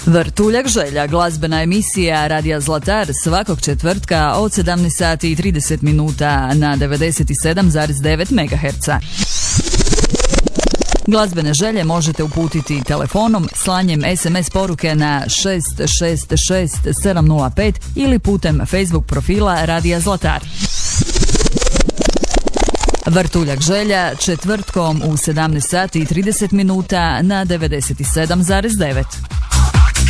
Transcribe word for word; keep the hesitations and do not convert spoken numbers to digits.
Vrtuljak želja, glazbena emisija Radija Zlatar svakog četvrtka od sedamnaest sati i trideset minuta na devedeset sedam zarez devet megaherca. Glazbene želje možete uputiti telefonom, slanjem es em es poruke na šest šest šest sedam nula pet ili putem Facebook profila Radija Zlatar. Vrtuljak želja četvrtkom u sedamnaest sati i trideset minuta na devedeset sedam zarez devet.